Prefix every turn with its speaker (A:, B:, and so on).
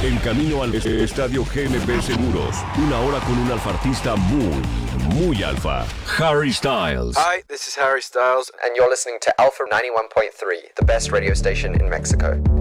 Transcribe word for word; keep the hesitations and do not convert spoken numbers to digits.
A: En camino al estadio G M P Seguros. Una hora con un alfartista muy, muy alfa. Harry Styles.
B: Hi, this is Harry Styles, and you're listening to Alpha ninety-one point three, the best radio station in Mexico.